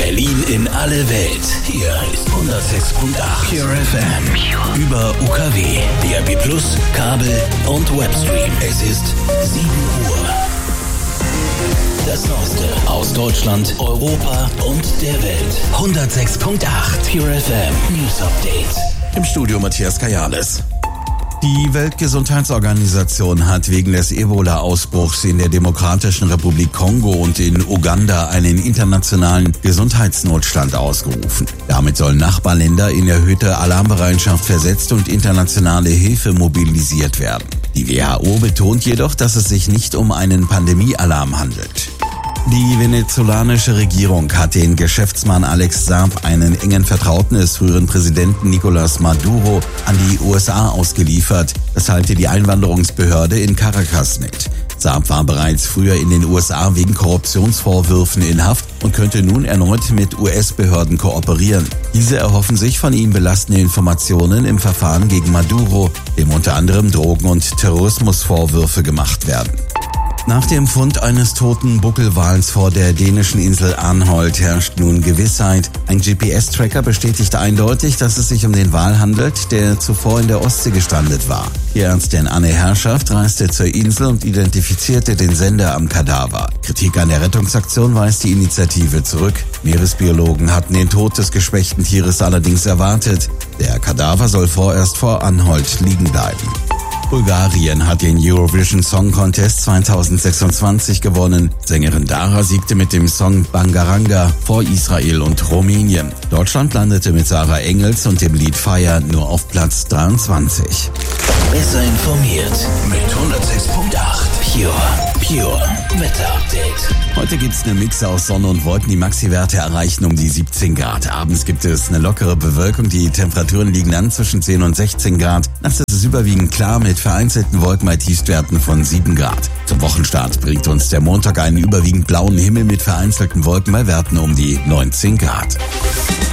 Berlin in alle Welt. Hier ist 106.8 Pure FM. Über UKW, DAB+, Kabel und Webstream. Es ist 7 Uhr. Das Neueste aus Deutschland, Europa und der Welt. 106.8 Pure FM News Update. Im Studio Matthias Kajales. Die Weltgesundheitsorganisation hat wegen des Ebola-Ausbruchs in der Demokratischen Republik Kongo und in Uganda einen internationalen Gesundheitsnotstand ausgerufen. Damit sollen Nachbarländer in erhöhte Alarmbereitschaft versetzt und internationale Hilfe mobilisiert werden. Die WHO betont jedoch, dass es sich nicht um einen Pandemiealarm handelt. Die venezolanische Regierung hat den Geschäftsmann Alex Saab, einen engen Vertrauten des früheren Präsidenten Nicolás Maduro, an die USA ausgeliefert. Das teilte die Einwanderungsbehörde in Caracas mit. Saab war bereits früher in den USA wegen Korruptionsvorwürfen in Haft und könnte nun erneut mit US-Behörden kooperieren. Diese erhoffen sich von ihm belastende Informationen im Verfahren gegen Maduro, dem unter anderem Drogen- und Terrorismusvorwürfe gemacht werden. Nach dem Fund eines toten Buckelwals vor der dänischen Insel Arnholt herrscht nun Gewissheit. Ein GPS-Tracker bestätigt eindeutig, dass es sich um den Wal handelt, der zuvor in der Ostsee gestrandet war. Die Ärztin Anne Herrschaft reiste zur Insel und identifizierte den Sender am Kadaver. Kritik an der Rettungsaktion weist die Initiative zurück. Meeresbiologen hatten den Tod des geschwächten Tieres allerdings erwartet. Der Kadaver soll vorerst vor Arnholt liegen bleiben. Bulgarien hat den Eurovision Song Contest 2026 gewonnen. Sängerin Dara siegte mit dem Song Bangaranga vor Israel und Rumänien. Deutschland landete mit Sarah Engels und dem Lied Fire nur auf Platz 23. Besser informiert mit 106.8 Pure Wetter Update. Heute gibt's eine Mix aus Sonne und Wolken. Die Maxi-Werte erreichen um die 17 Grad. Abends gibt es eine lockere Bewölkung. Die Temperaturen liegen dann zwischen 10 und 16 Grad. Nachts ist es überwiegend klar mit vereinzelten Wolken bei Tiefstwerten von 7 Grad. Zum Wochenstart bringt uns der Montag einen überwiegend blauen Himmel mit vereinzelten Wolken bei Werten um die 19 Grad.